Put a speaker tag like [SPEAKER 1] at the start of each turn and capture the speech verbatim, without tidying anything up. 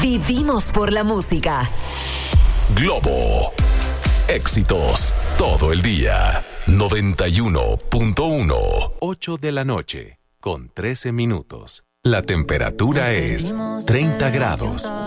[SPEAKER 1] Vivimos por la música.
[SPEAKER 2] Globo. Éxitos todo el día. noventa y uno punto uno. ocho de la noche, con trece minutos. La temperatura es treinta grados.